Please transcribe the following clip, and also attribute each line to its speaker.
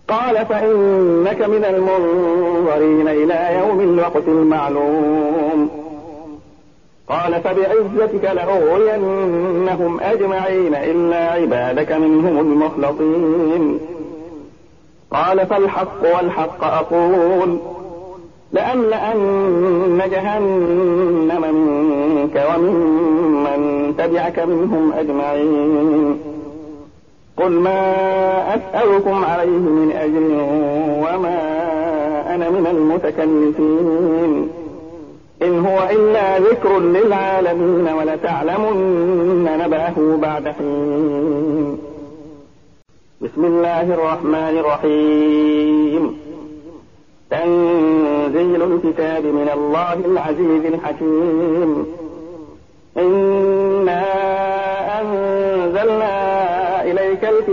Speaker 1: قال فإنك من المنظرين إلى يوم الوقت المعلوم قال فبعزتك لأغوينهم أجمعين إلا عبادك منهم المخلصين قال فالحق والحق أقول لأملأن جهنم منك وممن تبعك منهم أجمعين قل ما أسألكم عليه من أجر وما أنا من المتكلفين إن هو إلا ذكر للعالمين ولتعلمن نبأه بعد حين بسم الله الرحمن الرحيم تنزيل الكتاب من الله العزيز الحكيم